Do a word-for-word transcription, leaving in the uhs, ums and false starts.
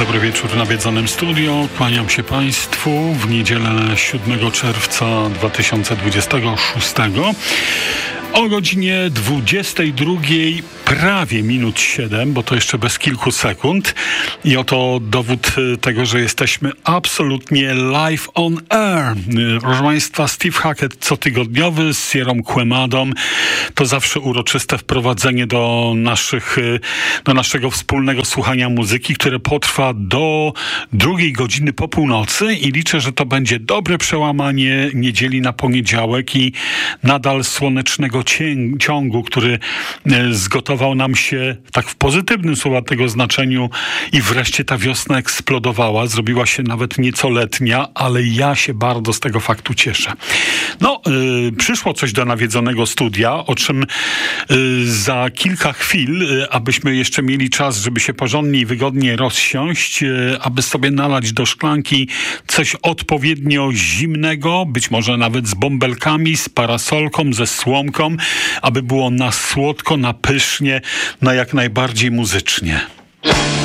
Dobry wieczór na Wiedzonym Studio. Kłaniam się Państwu w niedzielę siódmego czerwca dwa tysiące dwudziestego szóstego. O godzinie dwudziestej drugiej prawie minut siedem, bo to jeszcze bez kilku sekund. I oto dowód tego, że jesteśmy absolutnie live on air. Proszę Państwa, Steve Hackett cotygodniowy z Sierrą Quemadą. To zawsze uroczyste wprowadzenie do naszych, do naszego wspólnego słuchania muzyki, które potrwa do drugiej godziny po północy i liczę, że to będzie dobre przełamanie niedzieli na poniedziałek i nadal słonecznego ciągu, który zgotował nam się tak w pozytywnym słowa tego znaczeniu i wreszcie ta wiosna eksplodowała, zrobiła się nawet nieco letnia, ale ja się bardzo z tego faktu cieszę. No, yy, przyszło coś do nawiedzonego studia, o czym yy, za kilka chwil, yy, abyśmy jeszcze mieli czas, żeby się porządnie i wygodnie rozsiąść, yy, aby sobie nalać do szklanki coś odpowiednio zimnego, być może nawet z bąbelkami, z parasolką, ze słomką, aby było na słodko, na pysznie, na jak najbardziej muzycznie.